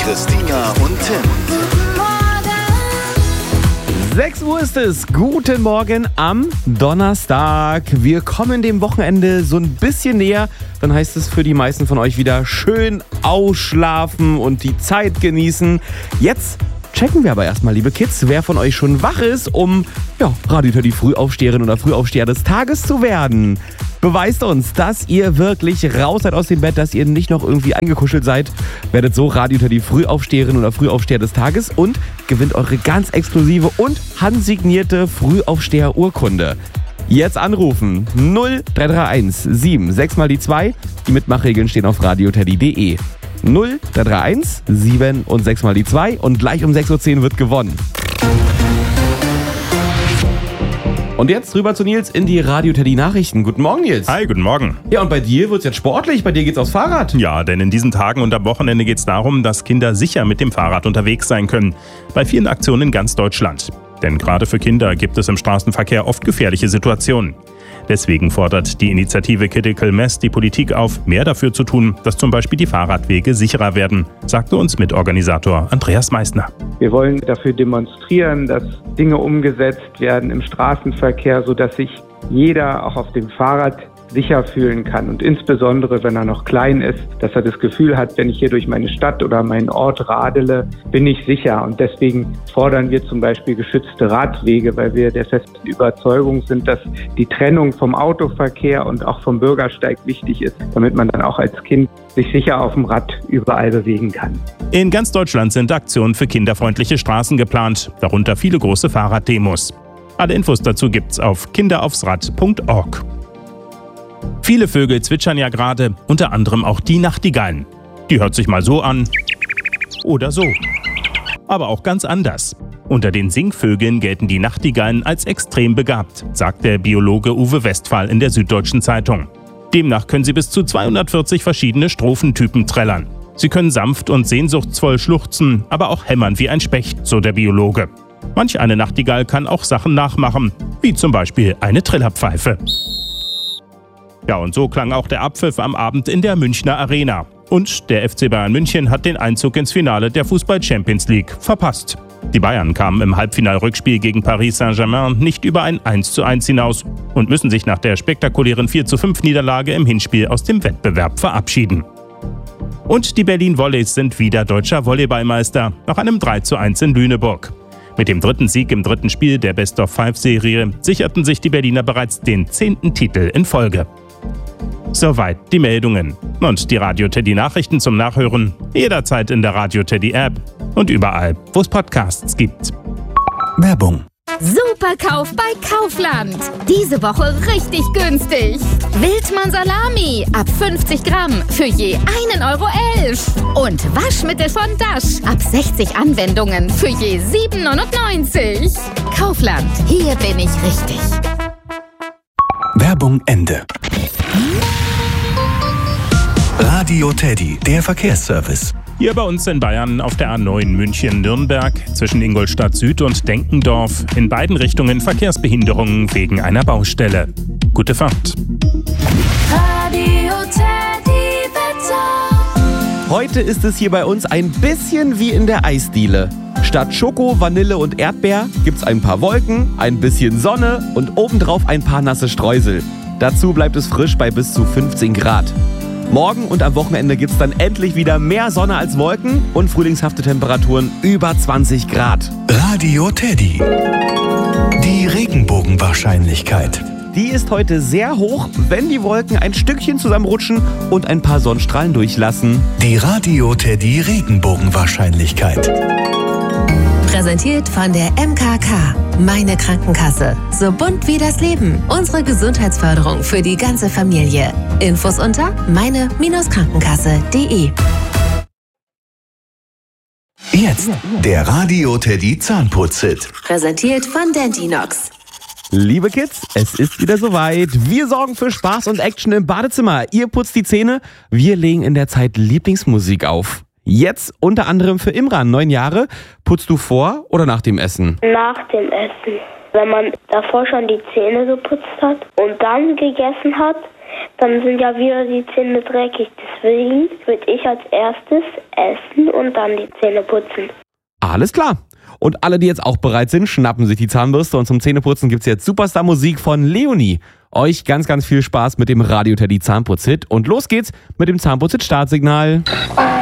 Christina und Tim. 6 Uhr ist es. Guten Morgen am Donnerstag. Wir kommen dem Wochenende so ein bisschen näher. Dann heißt es für die meisten von euch wieder schön ausschlafen und die Zeit genießen. Jetzt checken wir aber erstmal, liebe Kids, wer von euch schon wach ist, um Radio Teddy Frühaufsteherin oder Frühaufsteher des Tages zu werden. Beweist uns, dass ihr wirklich raus seid aus dem Bett, dass ihr nicht noch irgendwie eingekuschelt seid. Werdet so Radio Teddy Frühaufsteherin oder Frühaufsteher des Tages und gewinnt eure ganz exklusive und handsignierte Frühaufsteher-Urkunde. Jetzt anrufen 0331 7 6 mal die 2. Die Mitmachregeln stehen auf radioteddy.de. 0331 7 und 6 mal die 2 und gleich um 6.10 Uhr wird gewonnen. Und jetzt rüber zu Nils in die Radio Teddy Nachrichten. Guten Morgen, Nils. Hi, guten Morgen. Ja, und bei dir wird's jetzt sportlich, bei dir geht's aufs Fahrrad. Ja, denn in diesen Tagen und am Wochenende geht's darum, dass Kinder sicher mit dem Fahrrad unterwegs sein können. Bei vielen Aktionen in ganz Deutschland. Denn gerade für Kinder gibt es im Straßenverkehr oft gefährliche Situationen. Deswegen fordert die Initiative Critical Mass die Politik auf, mehr dafür zu tun, dass zum Beispiel die Fahrradwege sicherer werden, sagte uns Mitorganisator Andreas Meissner. Wir wollen dafür demonstrieren, dass Dinge umgesetzt werden im Straßenverkehr, sodass sich jeder auch auf dem Fahrrad sicher fühlen kann. Und insbesondere, wenn er noch klein ist, dass er das Gefühl hat, wenn ich hier durch meine Stadt oder meinen Ort radele, bin ich sicher. Und deswegen fordern wir zum Beispiel geschützte Radwege, weil wir der festen Überzeugung sind, dass die Trennung vom Autoverkehr und auch vom Bürgersteig wichtig ist, damit man dann auch als Kind sich sicher auf dem Rad überall bewegen kann. In ganz Deutschland sind Aktionen für kinderfreundliche Straßen geplant, darunter viele große Fahrraddemos. Alle Infos dazu gibt's auf kinderaufsrad.org. Viele Vögel zwitschern ja gerade, unter anderem auch die Nachtigallen. Die hört sich mal so an oder so, aber auch ganz anders. Unter den Singvögeln gelten die Nachtigallen als extrem begabt, sagt der Biologe Uwe Westphal in der Süddeutschen Zeitung. Demnach können sie bis zu 240 verschiedene Strophentypen trällern. Sie können sanft und sehnsuchtsvoll schluchzen, aber auch hämmern wie ein Specht, so der Biologe. Manch eine Nachtigall kann auch Sachen nachmachen, wie zum Beispiel eine Trillerpfeife. Ja, und so klang auch der Abpfiff am Abend in der Münchner Arena. Und der FC Bayern München hat den Einzug ins Finale der Fußball-Champions League verpasst. Die Bayern kamen im Halbfinalrückspiel gegen Paris Saint-Germain nicht über ein 1:1 hinaus und müssen sich nach der spektakulären 4:5-Niederlage im Hinspiel aus dem Wettbewerb verabschieden. Und die Berlin Volleys sind wieder deutscher Volleyballmeister nach einem 3:1 in Lüneburg. Mit dem dritten Sieg im dritten Spiel der Best-of-5-Serie sicherten sich die Berliner bereits den 10. Titel in Folge. Soweit die Meldungen. Und die Radio Teddy Nachrichten zum Nachhören jederzeit in der Radio Teddy App und überall, wo es Podcasts gibt. Werbung. Superkauf bei Kaufland. Diese Woche richtig günstig. Wildmann Salami ab 50 Gramm für je 1,11 €. Und Waschmittel von Dash ab 60 Anwendungen für je 7,99 €. Kaufland, hier bin ich richtig. Werbung Ende. Radio Teddy, der Verkehrsservice. Hier bei uns in Bayern auf der A9 München-Nürnberg zwischen Ingolstadt Süd und Denkendorf in beiden Richtungen Verkehrsbehinderungen wegen einer Baustelle. Gute Fahrt. Radio Teddy Wetter. Heute ist es hier bei uns ein bisschen wie in der Eisdiele. Statt Schoko, Vanille und Erdbeer gibt's ein paar Wolken, ein bisschen Sonne und obendrauf ein paar nasse Streusel. Dazu bleibt es frisch bei bis zu 15 Grad. Morgen und am Wochenende gibt's dann endlich wieder mehr Sonne als Wolken und frühlingshafte Temperaturen über 20 Grad. Radio Teddy. Die Regenbogenwahrscheinlichkeit. Die ist heute sehr hoch, wenn die Wolken ein Stückchen zusammenrutschen und ein paar Sonnenstrahlen durchlassen. Die Radio Teddy Regenbogenwahrscheinlichkeit. Präsentiert von der MKK. Meine Krankenkasse. So bunt wie das Leben. Unsere Gesundheitsförderung für die ganze Familie. Infos unter meine-krankenkasse.de. Jetzt der Radio Teddy Zahnputz-Hit. Präsentiert von Dentinox. Liebe Kids, es ist wieder soweit. Wir sorgen für Spaß und Action im Badezimmer. Ihr putzt die Zähne, wir legen in der Zeit Lieblingsmusik auf. Jetzt unter anderem für Imran, 9 Jahre. Putzt du vor oder nach dem Essen? Nach dem Essen. Wenn man davor schon die Zähne geputzt hat und dann gegessen hat, dann sind ja wieder die Zähne dreckig. Deswegen würde ich als erstes essen und dann die Zähne putzen. Alles klar. Und alle, die jetzt auch bereit sind, schnappen sich die Zahnbürste und zum Zähneputzen gibt's jetzt Superstar-Musik von Leonie. Euch ganz, ganz viel Spaß mit dem Radio Teddy Zahnputz-Hit und los geht's mit dem Zahnputz-Hit-Startsignal.